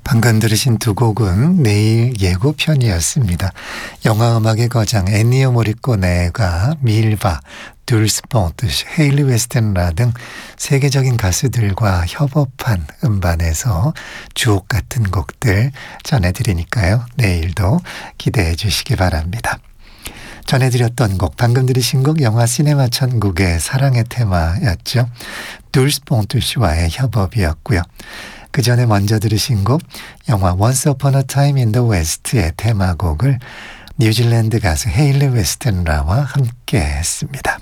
방금 들으신 두 곡은 내일 예고편이었습니다. 영화음악의 거장 엔니오 모리코네가 밀바, 둘스폰트, 헤일리 웨스턴라 등 세계적인 가수들과 협업한 음반에서 주옥 같은 곡들 전해드리니까요. 내일도 기대해 주시기 바랍니다. 전해드렸던 곡, 방금 들으신 곡 영화 시네마 천국의 사랑의 테마였죠. 둘스폰트 씨와의 협업이었고요. 그 전에 먼저 들으신 곡 영화 Once Upon a Time in the West의 테마곡을 뉴질랜드 가수 헤일리 웨스턴라와 함께 했습니다.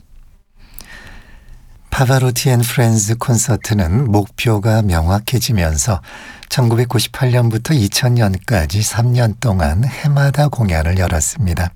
파바로티 앤 프렌즈 콘서트는 목표가 명확해지면서 1998년부터 2000년까지 3년 동안 해마다 공연을 열었습니다.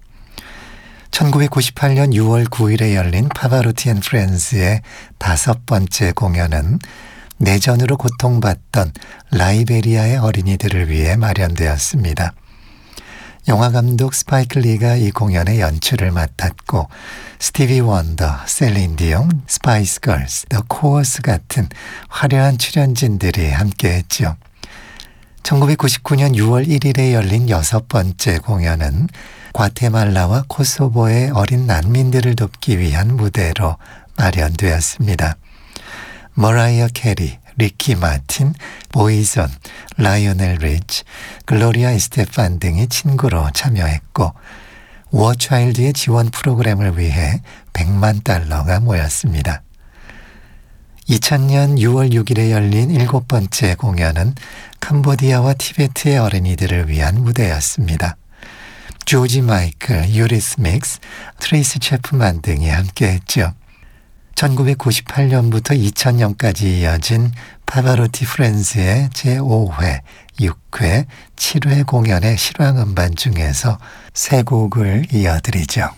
1998년 6월 9일에 열린 파바로티 앤 프렌즈의 5번째 공연은 내전으로 고통받던 라이베리아의 어린이들을 위해 마련되었습니다. 영화감독 스파이크 리가 이 공연의 연출을 맡았고 스티비 원더, 셀린 디옹, 스파이스 걸스, 더 코어스 같은 화려한 출연진들이 함께했죠. 1999년 6월 1일에 열린 6번째 공연은 과테말라와 코소보의 어린 난민들을 돕기 위한 무대로 마련되었습니다. 머라이어 캐리, 리키 마틴, 보이존, 라이오넬 리치, 글로리아 에스테판 등이 친구로 참여했고 워차일드의 지원 프로그램을 위해 100만 달러가 모였습니다. 2000년 6월 6일에 열린 7번째 공연은 캄보디아와 티베트의 어린이들을 위한 무대였습니다. 조지 마이클, 유리스믹스, 트레이스 체프만 등이 함께했죠. 1998년부터 2000년까지 이어진 파바로티 프렌즈의 제5회, 6회, 7회 공연의 실황음반 중에서 세 곡을 이어드리죠.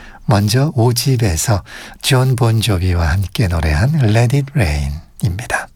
먼저 5집에서 존 본조비와 함께 노래한 Let It Rain입니다.